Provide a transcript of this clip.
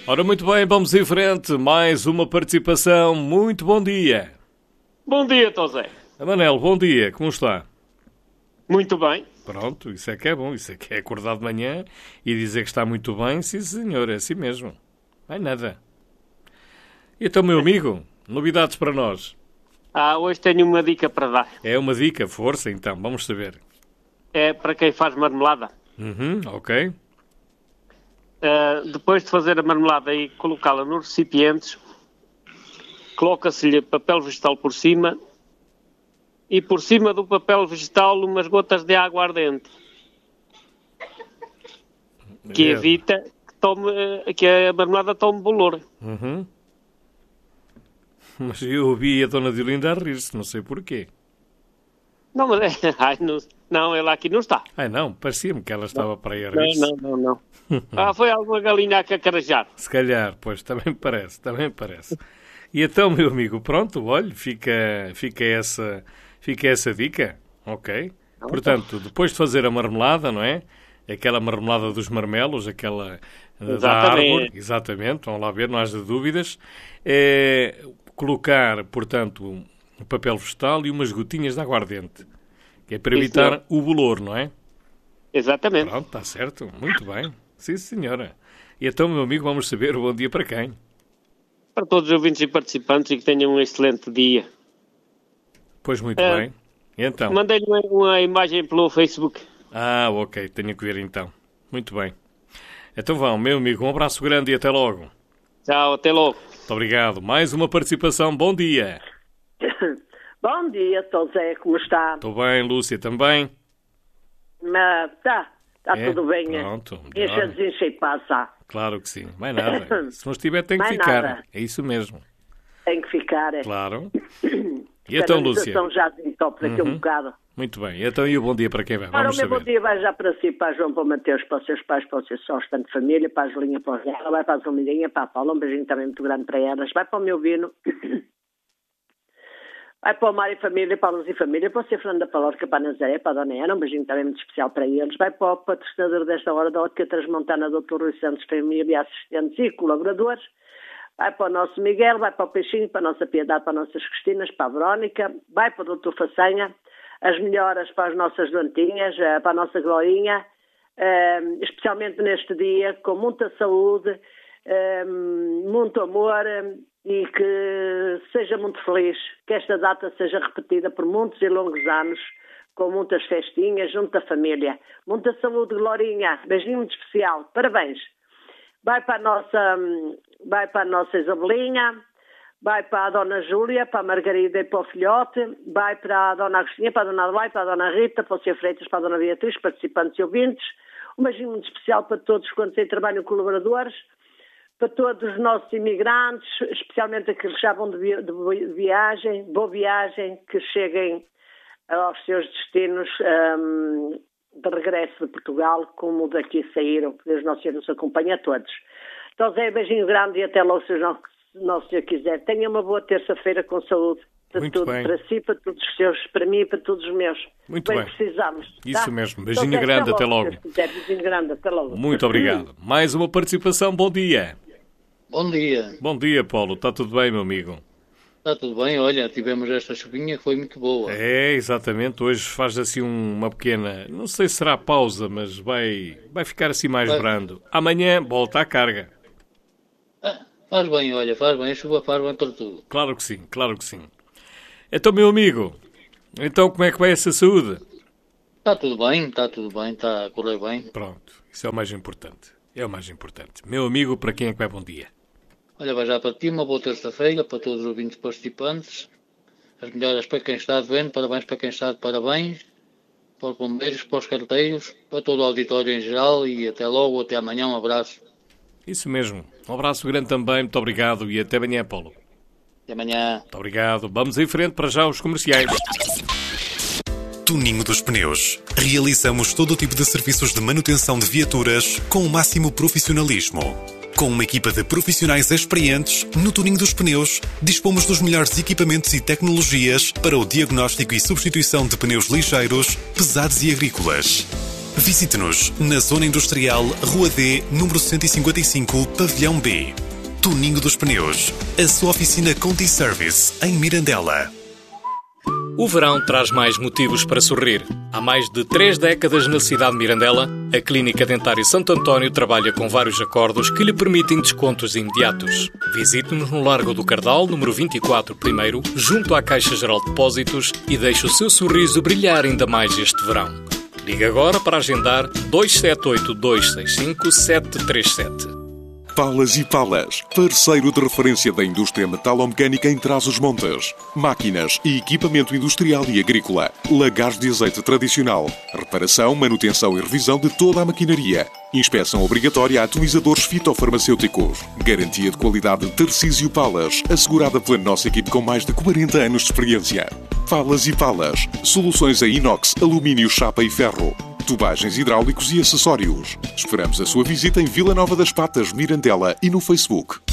Ora, muito bem, vamos em frente. Mais uma participação. Muito bom dia. Bom dia, Tosé. Manel, bom dia. Como está? Muito bem. Pronto, isso é que é bom. Isso é que é acordar de manhã e dizer que está muito bem. Sim, senhor, é assim mesmo. Não é nada. E então, meu amigo, novidades para nós? Hoje tenho uma dica para dar. É uma dica, força então, vamos saber. É para quem faz marmelada. Ok. Depois de fazer a marmelada e colocá-la nos recipientes, coloca-se-lhe papel vegetal por cima e por cima do papel vegetal umas gotas de água ardente, que evita que a marmelada tome bolor. Mas eu ouvi a Dona Diolinda a rir-se, não sei porquê. Não, mas não, ela aqui não está. Não, parecia-me que ela estava para aí a rir-se. Não. Foi alguma galinha a cacarajar. Se calhar, pois, também parece. E então, meu amigo, pronto, olha, fica essa dica, ok? Portanto, depois de fazer a marmelada, não é? Aquela marmelada dos marmelos, aquela da árvore, exatamente, vamos lá ver, não haja dúvidas. Colocar, portanto, um papel vegetal e umas gotinhas de aguardente, que é para evitar o bolor, não é? Exatamente. Pronto, está certo, muito bem. Sim, senhora. E então, meu amigo, vamos saber o bom dia para quem? Para todos os ouvintes e participantes e que tenham um excelente dia. Pois, muito bem. E então? Mandei-lhe uma imagem pelo Facebook. Ok, tenho que ver então. Muito bem. Então vão, meu amigo, um abraço grande e até logo. Tchau, até logo. Muito obrigado. Mais uma participação. Bom dia. Bom dia, Tosé, como está? Estou bem, Lúcia, também? Está tudo bem. Pronto. Enche e passa. Claro que sim. Mais nada. Se não estiver, tem que Mais ficar. Nada. É isso mesmo. Tem que ficar. Claro. E então, Lúcia? Já desentope daqui um bocado. Muito bem. E então, e o bom dia para quem vai? Ora, o Vamos meu saber. bom dia vai já para si, para João, para o Mateus, para os seus pais, para o seu sócio de família, para a Julinha, para o Zé, vai para a Zumidinha, para a Paula, um beijinho também muito grande para elas, vai para o meu Vino, vai para o Mário e Família, para a Luz e Família, para o seu Fernando da Palorca, para a Nazaré, para a Dona Ana, um beijinho também muito especial para eles, vai para o patrocinador desta hora da Ótica Transmontana, Dr. Rui Santos, família, assistentes e colaboradores, vai para o nosso Miguel, vai para o Peixinho, para a nossa Piedade, para as nossas Cristinas, para a Verónica, vai para o Dr. Façanha, as melhoras para as nossas doentinhas, para a nossa Glorinha, especialmente neste dia, com muita saúde, muito amor e que seja muito feliz, que esta data seja repetida por muitos e longos anos, com muitas festinhas, junto da família. Muita saúde, Glorinha, beijinho muito especial, parabéns. Vai para a nossa Isabelinha, vai para a Dona Júlia, para a Margarida e para o filhote, vai para a Dona Agostinha, para a Dona Adelaide, para a Dona Rita, para o Sr. Freitas, para a Dona Beatriz, participantes e ouvintes. Um beijinho muito especial para todos quantos aí trabalham colaboradores, para todos os nossos imigrantes, especialmente aqueles que já vão de viagem, boa viagem, que cheguem aos seus destinos de regresso de Portugal, como daqui saíram, que Deus Nosso Senhor nos acompanha a todos. Então, Zé, beijinho grande e até logo, se Nosso Senhor quiser. Tenha uma boa terça-feira com saúde. Muito bem. Para si, para todos os seus, para mim e para todos os meus. Muito bem. Precisamos. Isso tá? mesmo. Beijinho grande, até logo. Beijinho grande, até logo. Muito obrigado. Mais uma participação. Bom dia. Bom dia. Bom dia, Paulo. Está tudo bem, meu amigo? Está tudo bem. Olha, tivemos esta chuvinha que foi muito boa. É, exatamente. Hoje faz assim uma pequena... Não sei se será pausa, mas vai ficar assim mais brando. Amanhã volta à carga. Faz bem, olha, faz bem. A chuva faz bem para tudo. Claro que sim, claro que sim. Então, meu amigo, então como é que vai essa saúde? Está tudo bem, está a correr bem. Pronto, isso é o mais importante. É o mais importante. Meu amigo, para quem é que vai bom dia? Olha, vai já para ti, uma boa terça-feira, para todos os ouvintes participantes. As melhoras para quem está doente, parabéns para quem está de parabéns. Para os bombeiros, para os carteiros, para todo o auditório em geral e até logo, até amanhã, um abraço. Isso mesmo. Um abraço grande também, muito obrigado e até amanhã, Paulo. Até amanhã. Muito obrigado. Vamos em frente para já os comerciais. Tuninho dos Pneus. Realizamos todo o tipo de serviços de manutenção de viaturas com o máximo profissionalismo. Com uma equipa de profissionais experientes, no Tuninho dos Pneus, dispomos dos melhores equipamentos e tecnologias para o diagnóstico e substituição de pneus ligeiros, pesados e agrícolas. Visite-nos na Zona Industrial, Rua D, número 155, Pavilhão B. Tuninho dos Pneus, a sua oficina Conti Service, em Mirandela. O verão traz mais motivos para sorrir. Há mais de 3 décadas na cidade de Mirandela, a Clínica Dentária Santo António trabalha com vários acordos que lhe permitem descontos imediatos. Visite-nos no Largo do Cardal, número 24, primeiro, junto à Caixa Geral de Depósitos e deixe o seu sorriso brilhar ainda mais este verão. Ligue agora para agendar 278-265-737. Palas e Palas, parceiro de referência da indústria metalomecânica em Trás-os-Montes. Máquinas e equipamento industrial e agrícola. Lagares de azeite tradicional. Reparação, manutenção e revisão de toda a maquinaria. Inspeção obrigatória a atomizadores fitofarmacêuticos. Garantia de qualidade de Tarcísio Palas, assegurada pela nossa equipe com mais de 40 anos de experiência. Palas e Palas, soluções a inox, alumínio, chapa e ferro. Tubagens hidráulicos e acessórios. Esperamos a sua visita em Vila Nova das Patas, Mirandela e no Facebook.